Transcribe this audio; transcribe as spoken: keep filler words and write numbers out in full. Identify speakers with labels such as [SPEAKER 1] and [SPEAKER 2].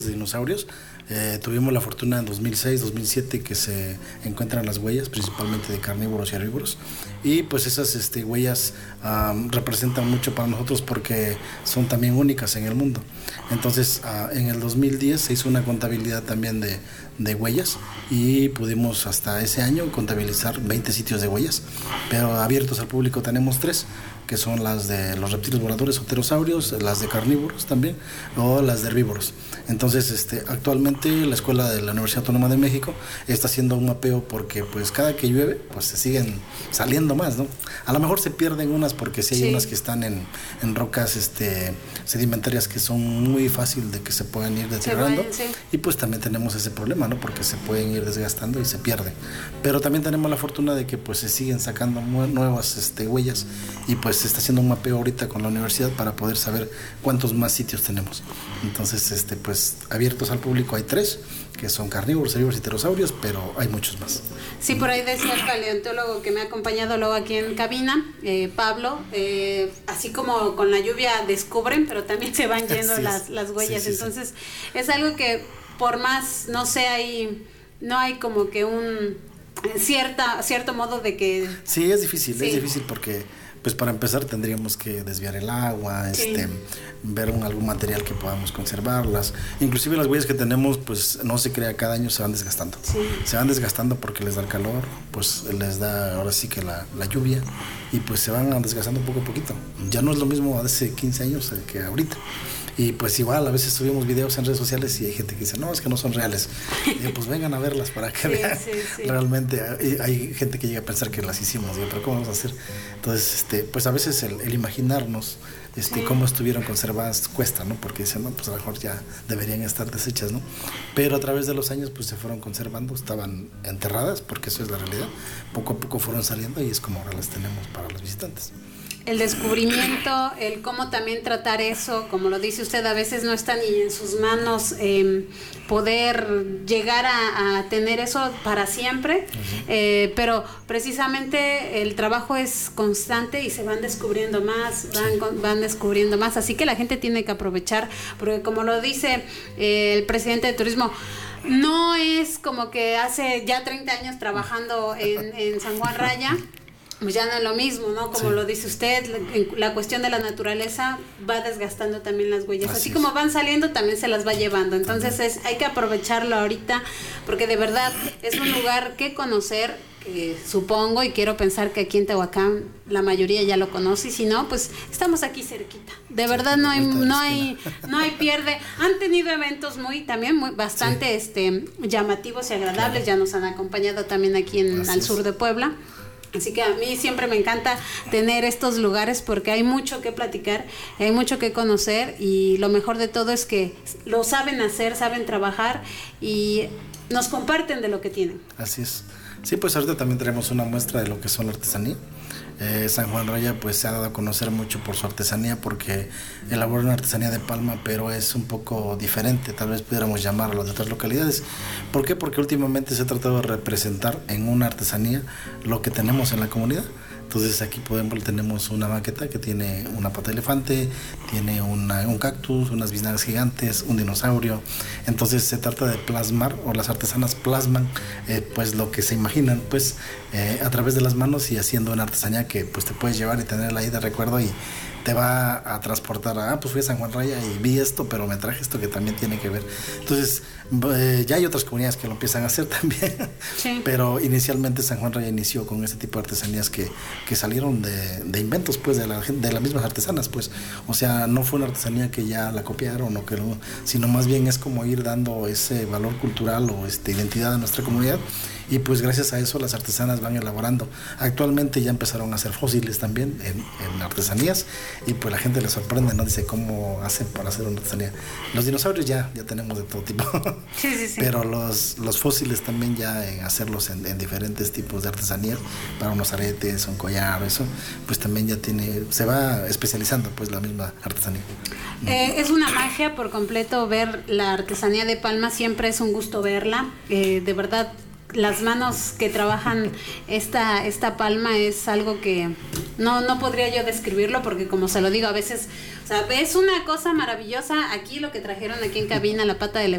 [SPEAKER 1] Dinosaurios. Eh, tuvimos la fortuna en dos mil seis, dos mil siete que se encuentran las huellas, principalmente de carnívoros y herbívoros, y pues esas este, huellas um, representan mucho para nosotros porque son también únicas en el mundo. Entonces uh, en el dos mil diez se hizo una contabilidad también de, de huellas y pudimos hasta ese año contabilizar veinte sitios de huellas, pero abiertos al público tenemos tres, que son las de los reptiles voladores o pterosaurios, las de carnívoros también, o las de herbívoros. Entonces, este, actualmente la Escuela de la Universidad Autónoma de México está haciendo un mapeo porque pues cada que llueve, pues se siguen saliendo más, ¿no? A lo mejor se pierden unas porque sí hay sí. unas que están en, en rocas este, sedimentarias que son muy fácil de que se puedan ir deteriorando, sí. y pues también tenemos ese problema, ¿no? Porque se pueden ir desgastando y se pierden. Pero también tenemos la fortuna de que pues se siguen sacando nuevas este, huellas y pues se está haciendo un mapeo ahorita con la universidad para poder saber cuántos más sitios tenemos. Entonces, este, pues abiertos al público hay tres, que son carnívoros, herbívoros y pterosaurios, pero hay muchos más.
[SPEAKER 2] Sí, por ahí decía el paleontólogo que me ha acompañado luego aquí en cabina, eh, Pablo, eh, así como con la lluvia descubren, pero también se van yendo sí, las, las huellas. Sí, sí, Entonces, sí. es algo que por más, no sé, hay, no hay como que un cierta cierto modo de que...
[SPEAKER 1] Sí, es difícil, sí. es difícil porque... Pues para empezar tendríamos que desviar el agua, sí. este, ver un, algún material que podamos conservarlas. Inclusive las huellas que tenemos, pues no se crea, cada año se van desgastando. Sí. Se van desgastando porque les da el calor, pues les da ahora sí que la, la lluvia, y pues se van desgastando poco a poquito. Ya no es lo mismo hace quince años que ahorita. Y pues igual a veces subimos videos en redes sociales y hay gente que dice, no, es que no son reales. Y yo, pues vengan a verlas para que sí, vean. Sí, sí. Realmente hay, hay gente que llega a pensar que las hicimos. Y yo, pero ¿cómo vamos a hacer? Entonces, este, pues a veces el, el imaginarnos este, sí. cómo estuvieron conservadas cuesta, ¿no? Porque dicen, no, pues a lo mejor ya deberían estar deshechas, ¿no? Pero a través de los años pues se fueron conservando, estaban enterradas, porque eso es la realidad. Poco a poco fueron saliendo y es como ahora las tenemos para los visitantes.
[SPEAKER 2] El descubrimiento, el cómo también tratar eso, como lo dice usted, a veces no está ni en sus manos eh, poder llegar a, a tener eso para siempre, uh-huh. eh, pero precisamente el trabajo es constante y se van descubriendo más, van, sí. van descubriendo más, así que la gente tiene que aprovechar, porque como lo dice eh, el presidente de Turismo, no es como que hace ya treinta años trabajando en, en San Juan Raya, pues ya no es lo mismo, ¿no? Como sí. lo dice usted, la, la cuestión de la naturaleza va desgastando también las huellas. Así, Así como van saliendo, también se las va llevando. Entonces es, hay que aprovecharlo ahorita, porque de verdad es un lugar que conocer, que supongo y quiero pensar que aquí en Tehuacán la mayoría ya lo conoce, y si no, pues estamos aquí cerquita. De verdad no hay, no hay, no hay pierde. Han tenido eventos muy, también muy, bastante sí. este, llamativos y agradables, claro. ya nos han acompañado también aquí en al sur de Puebla. Así que a mí siempre me encanta tener estos lugares porque hay mucho que platicar, hay mucho que conocer, y lo mejor de todo es que lo saben hacer, saben trabajar y nos comparten de lo que tienen.
[SPEAKER 1] Así es. Sí, pues ahorita también tenemos una muestra de lo que son la artesanía. Eh, San Juan Raya pues se ha dado a conocer mucho por su artesanía, porque elabora una artesanía de palma, pero es un poco diferente, tal vez pudiéramos llamarlo de otras localidades. ¿Por qué? Porque últimamente se ha tratado de representar en una artesanía lo que tenemos en la comunidad. Entonces aquí podemos, tenemos una maqueta que tiene una pata de elefante, tiene una, un cactus, unas biznagas gigantes, un dinosaurio. Entonces se trata de plasmar, o las artesanas plasman eh, pues lo que se imaginan pues eh, a través de las manos, y haciendo una artesanía que pues te puedes llevar y tenerla ahí de recuerdo, y te va a transportar a, ah, pues fui a San Juan Raya y vi esto, pero me traje esto que también tiene que ver. Entonces, eh, ya hay otras comunidades que lo empiezan a hacer también, sí. pero inicialmente San Juan Raya inició con este tipo de artesanías que, que salieron de, de inventos, pues, de, la, de las mismas artesanas, pues. O sea, no fue una artesanía que ya la copiaron, o que no, sino más bien es como ir dando ese valor cultural o este, identidad a nuestra comunidad. Y pues gracias a eso las artesanas van elaborando. Actualmente ya empezaron a hacer fósiles también en, en artesanías, y pues la gente le sorprende, ¿no? Dice, ¿cómo hacen para hacer una artesanía? Los dinosaurios ya, ya tenemos de todo tipo,
[SPEAKER 2] sí, sí, sí.
[SPEAKER 1] pero los, los fósiles también ya en hacerlos en, en diferentes tipos de artesanías, para unos aretes, un collar, eso, pues también ya tiene, se va especializando pues la misma artesanía.
[SPEAKER 2] Eh, es una magia por completo ver la artesanía de Palma, siempre es un gusto verla, eh, de verdad. Las manos que trabajan esta, esta palma es algo que no, no podría yo describirlo, porque como se lo digo, a veces, o sea, es una cosa maravillosa. Aquí lo que trajeron aquí en cabina, la pata de